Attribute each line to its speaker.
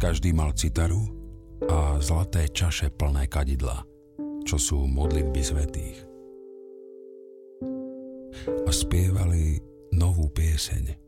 Speaker 1: Každý mal citaru a zlaté čaše plné kadidla, čo sú modlitby svätých. A spievali novú pieseň.